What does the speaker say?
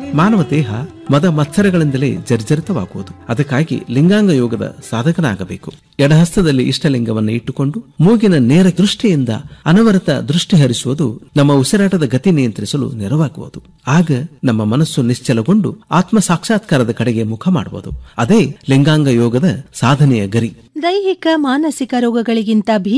ಮಾನವ ದೇಹ ಮದ ಮತ್ಸರಗಳಿಂದಲೇ ಜರ್ಜರಿತವಾಗುವುದು. ಅದಕ್ಕಾಗಿ ಲಿಂಗಾಂಗ ಯೋಗದ ಸಾಧಕನಾಗಬೇಕು. ಎಡಹಸ್ತದಲ್ಲಿ ಇಷ್ಟಲಿಂಗವನ್ನು ಇಟ್ಟುಕೊಂಡು ಮೂಗಿನ ನೇರ ದೃಷ್ಟಿಯಿಂದ ಅನವರತ ದೃಷ್ಟಿ ಹರಿಸುವುದು ನಮ್ಮ ಉಸಿರಾಟದ ಗತಿ ನಿಯಂತ್ರಿಸಲು ನೆರವಾಗುವುದು. ಆಗ ನಮ್ಮ ಮನಸ್ಸು ನಿಶ್ಚಲಗೊಂಡು ಆತ್ಮ ಸಾಕ್ಷಾತ್ಕಾರದ ಕಡೆಗೆ ಮುಖ ಮಾಡುವುದು. ಅದೇ ಲಿಂಗಾಂಗ ಯೋಗದ ಸಾಧನೆಯ ಗರಿ. ದೈಹಿಕ ಮಾನಸಿಕ ರೋಗಗಳಿಗಿಂತ